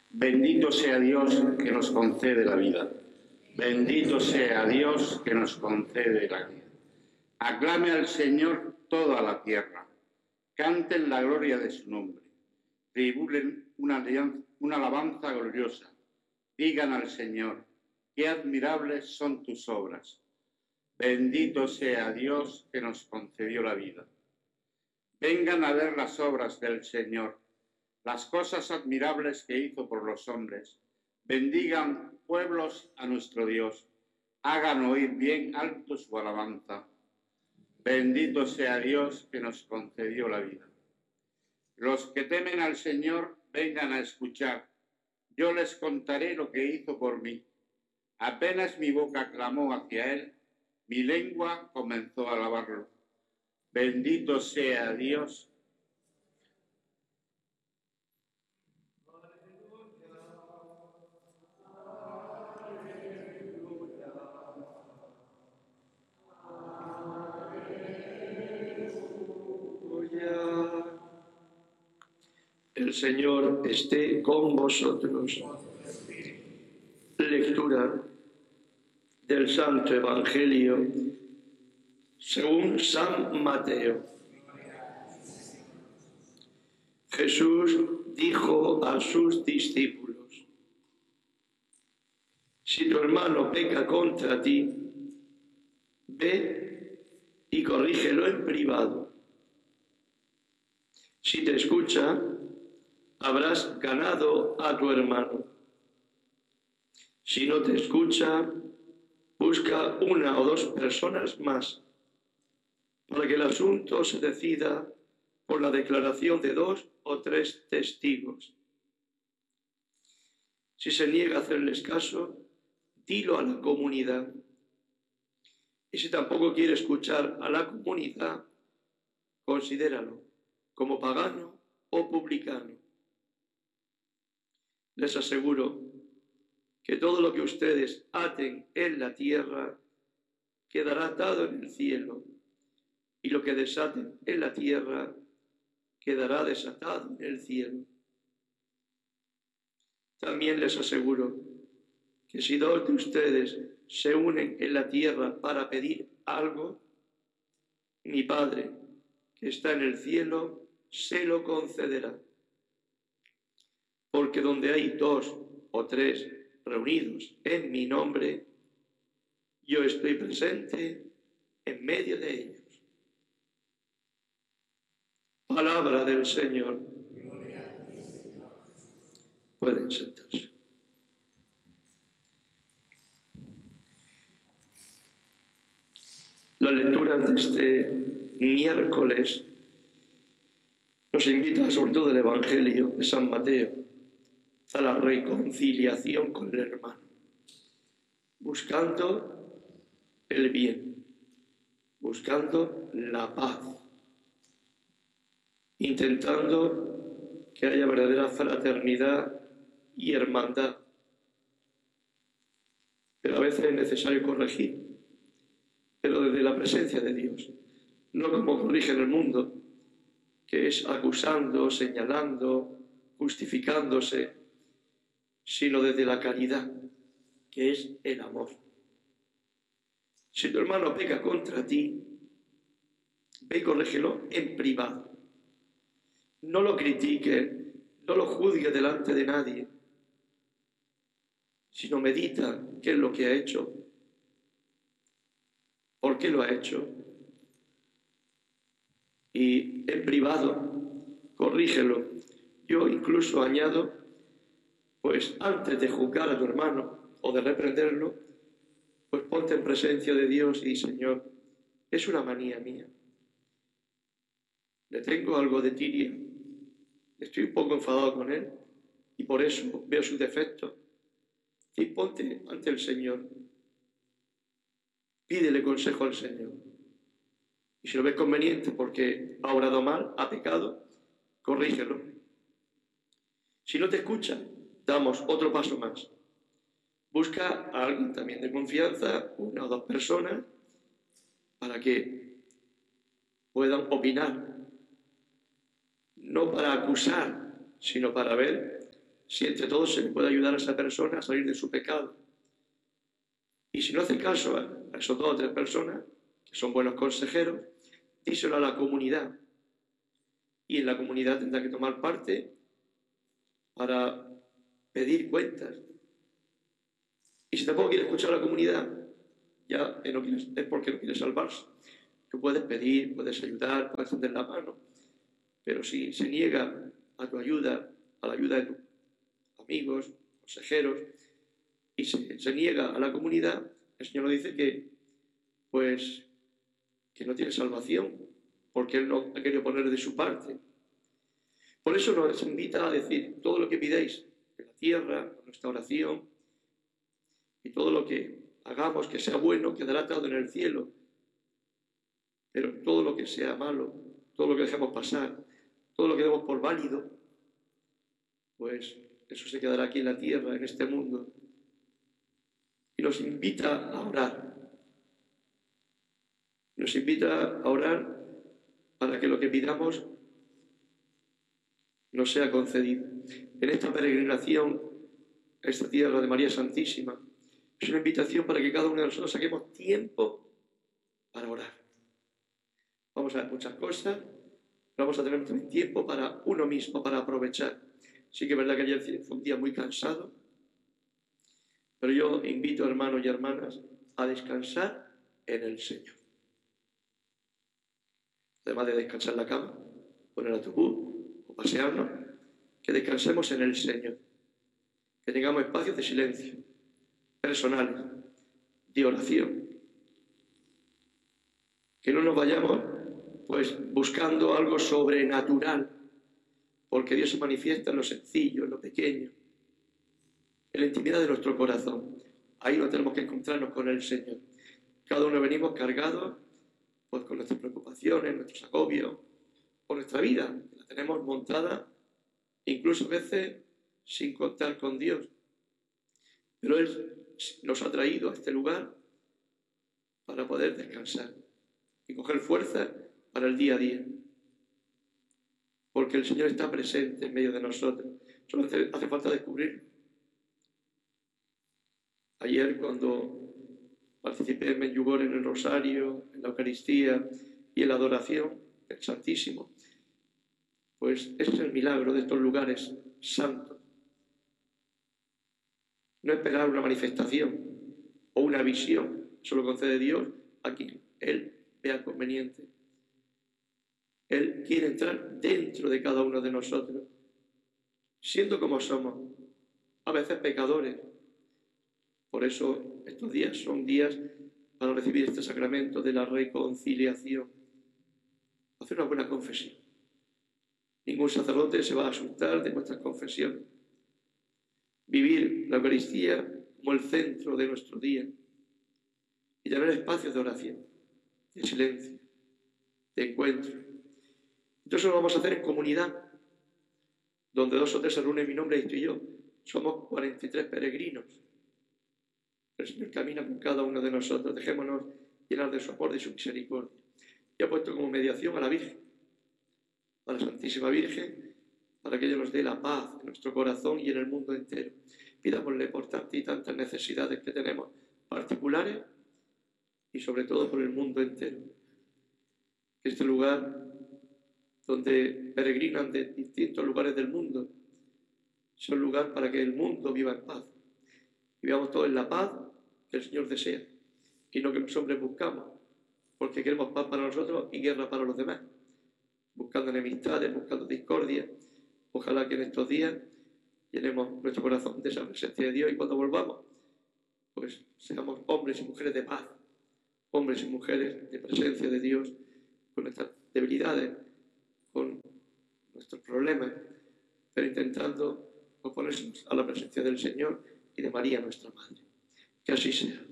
Bendito sea Dios que nos concede la vida. Bendito sea Dios que nos concede la vida. Aclame al Señor toda la tierra. Canten la gloria de su nombre. Tribulen una alabanza gloriosa. Digan al Señor, qué admirables son tus obras. Bendito sea Dios que nos concedió la vida. Vengan a ver las obras del Señor, las cosas admirables que hizo por los hombres. Bendigan pueblos a nuestro Dios. Hagan oír bien alto su alabanza. Bendito sea Dios que nos concedió la vida. Los que temen al Señor, vengan a escuchar. Yo les contaré lo que hizo por mí. Apenas mi boca clamó hacia él, mi lengua comenzó a alabarlo. Bendito sea Dios. El Señor esté con vosotros. Lectura del Santo Evangelio según San Mateo. Jesús dijo a sus discípulos: si tu hermano peca contra ti, ve y corrígelo en privado. Si te escucha, habrás ganado a tu hermano. Si no te escucha, busca una o dos personas más, para que el asunto se decida por la declaración de 2 o 3 testigos. Si se niega a hacerles caso, dilo a la comunidad. Y si tampoco quiere escuchar a la comunidad, considéralo como pagano o publicano. Les aseguro que todo lo que ustedes aten en la tierra quedará atado en el cielo, y lo que desaten en la tierra quedará desatado en el cielo. También les aseguro que si 2 de ustedes se unen en la tierra para pedir algo, mi Padre, que está en el cielo, se lo concederá. Porque donde hay 2 o 3 reunidos en mi nombre, yo estoy presente en medio de ellos. Palabra del Señor. Pueden sentarse. La lectura de este miércoles nos invita, sobre todo el Evangelio de San Mateo, a la reconciliación con el hermano, buscando el bien, buscando la paz, intentando que haya verdadera fraternidad y hermandad. Pero a veces es necesario corregir, pero desde la presencia de Dios, no como corrige en el mundo, que es acusando, señalando, justificándose, sino desde la caridad, que es el amor. Si tu hermano peca contra ti, ve y corrígelo en privado. No lo critiques, no lo juzgues delante de nadie, sino medita qué es lo que ha hecho, por qué lo ha hecho, y en privado corrígelo. Yo incluso añado, pues antes de juzgar a tu hermano o de reprenderlo, pues ponte en presencia de Dios y Señor, es una manía mía. Le tengo algo de tiria, estoy un poco enfadado con él y por eso veo sus defectos. Y ponte ante el Señor, pídele consejo al Señor. Y si lo ves conveniente porque ha obrado mal, ha pecado, corrígelo. Si no te escucha, damos otro paso más. Busca a alguien también de confianza, 1 o 2 personas, para que puedan opinar. No para acusar, sino para ver si entre todos se le puede ayudar a esa persona a salir de su pecado. Y si no hace caso a esos 2 o 3 personas, que son buenos consejeros, díselo a la comunidad. Y en la comunidad tendrá que tomar parte para pedir cuentas. Y si tampoco quiere escuchar a la comunidad, ya es porque no quiere salvarse. Tú puedes pedir, puedes ayudar, puedes tender la mano, pero si se niega a tu ayuda, a la ayuda de tus amigos, consejeros, y se niega a la comunidad, el Señor nos dice que no tiene salvación, porque Él no ha querido poner de su parte. Por eso nos invita a decir, todo lo que pidáis en la tierra, en nuestra oración, y todo lo que hagamos que sea bueno, quedará atado en el cielo. Pero todo lo que sea malo, todo lo que dejemos pasar, todo lo que demos por válido, pues eso se quedará aquí en la tierra, en este mundo. Y nos invita a orar. Nos invita a orar para que lo que pidamos nos sea concedido. En esta peregrinación a esta tierra de María Santísima, es una invitación para que cada uno de nosotros saquemos tiempo para orar. Vamos a ver muchas cosas, pero vamos a tener también tiempo para uno mismo, para aprovechar. Sí que es verdad que ayer fue un día muy cansado, pero yo invito, hermanos y hermanas, a descansar en el Señor. Además de descansar en la cama, o en el autobús, o pasearnos, que descansemos en el Señor. Que tengamos espacios de silencio, personales, de oración. Que no nos vayamos pues buscando algo sobrenatural, porque Dios se manifiesta en lo sencillo, en lo pequeño, en la intimidad de nuestro corazón. Ahí no tenemos que encontrarnos con el Señor. Cada uno venimos cargados pues, con nuestras preocupaciones, nuestros agobios, con nuestra vida, que la tenemos montada, incluso a veces sin contar con Dios. Pero Él nos ha traído a este lugar para poder descansar y coger fuerza para el día a día. Porque el Señor está presente en medio de nosotros. Solo hace falta descubrirlo. Ayer, cuando participé en Medjugorje, en el Rosario, en la Eucaristía y en la adoración del Santísimo, pues ese es el milagro de estos lugares santos. No esperar una manifestación o una visión, eso lo concede Dios a quien Él vea conveniente. Él quiere entrar dentro de cada uno de nosotros, siendo como somos, a veces pecadores. Por eso estos días son días para recibir este sacramento de la reconciliación. Hacer una buena confesión. Ningún sacerdote se va a asustar de nuestras confesiones. Vivir la Eucaristía como el centro de nuestro día y tener espacios de oración, de silencio, de encuentro. Entonces lo vamos a hacer en comunidad, donde 2 o 3 se reúnen en mi nombre y estoy yo. Somos 43 peregrinos. El Señor camina con cada uno de nosotros. Dejémonos llenar de su amor, de su misericordia. Y ha puesto como mediación a la Virgen, a la Santísima Virgen, para que ella nos dé la paz en nuestro corazón y en el mundo entero. Pidámosle por tantas y tantas necesidades que tenemos particulares y sobre todo por el mundo entero. Que este lugar donde peregrinan de distintos lugares del mundo sea un lugar para que el mundo viva en paz. Y vivamos todos en la paz que el Señor desea y no que los hombres buscamos, porque queremos paz para nosotros y guerra para los demás, buscando enemistades, buscando discordia. Ojalá que en estos días llenemos nuestro corazón de esa presencia de Dios y cuando volvamos, pues seamos hombres y mujeres de paz, hombres y mujeres de presencia de Dios, con nuestras debilidades, con nuestros problemas, pero intentando oponernos a la presencia del Señor y de María, nuestra Madre. Que así sea.